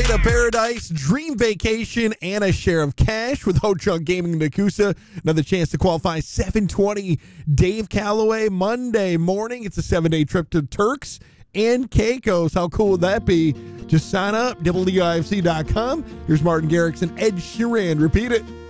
to paradise, dream vacation, and a share of cash with Ho-Chunk Gaming in Nakusa. Another chance to qualify 720 Dave Calloway Monday morning. It's a 7-day trip to Turks and Caicos. How cool would that be? Just sign up, WDIFC.com. Here's Martin Garrix and Ed Sheeran. Repeat it.